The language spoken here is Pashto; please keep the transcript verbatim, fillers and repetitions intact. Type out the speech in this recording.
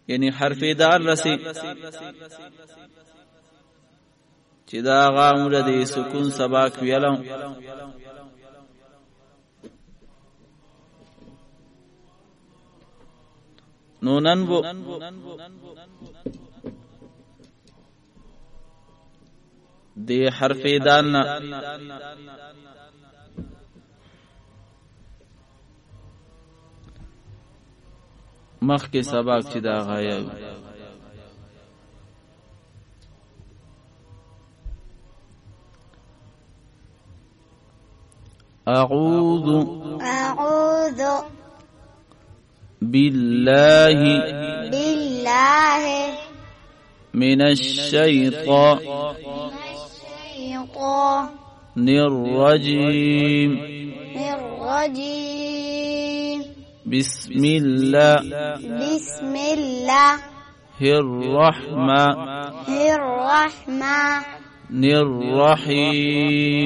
یعنی حرف دال رسی چې دا غامره د سکون سباق ویلو نو نن بو د حرف دال نه مخ کې سباق چې دا غایب اعوذ اعوذ بالله بالله من الشيطان الشيطان الرجيم الرجيم بسم الله بسم الله الرحمن الرحمن الرحيم